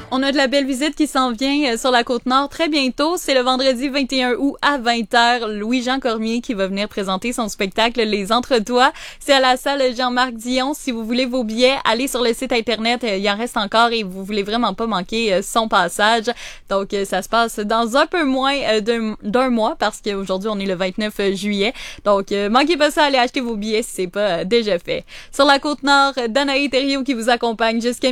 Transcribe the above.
On a de la belle visite qui s'en vient sur la Côte-Nord très bientôt. C'est le vendredi 21 août à 20h. Louis-Jean Cormier qui va venir présenter son spectacle Les Entretois. C'est à la salle Jean-Marc Dion. Si vous voulez vos billets, allez sur le site internet. Il en reste encore et vous voulez vraiment pas manquer son passage. Donc, ça se passe dans un peu moins d'un mois parce qu'aujourd'hui, on est le 29 juillet. Donc, manquez pas ça, allez acheter vos billets si c'est pas déjà fait. Sur la Côte-Nord, Danae Thériault qui vous accompagne jusqu'à